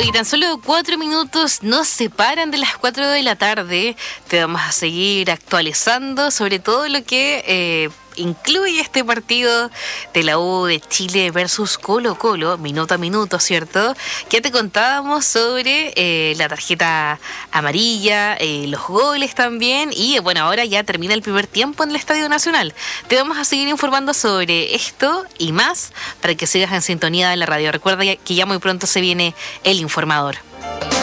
Hoy tan solo 4 minutos nos separan de las 4 de la tarde. Te vamos a seguir actualizando sobre todo lo que incluye este partido de la U de Chile versus Colo-Colo, minuto a minuto, ¿cierto? Ya te contábamos sobre la tarjeta amarilla, los goles también, y bueno, ahora ya termina el primer tiempo en el Estadio Nacional. Te vamos a seguir informando sobre esto y más para que sigas en sintonía de la radio. Recuerda que ya muy pronto se viene el informador.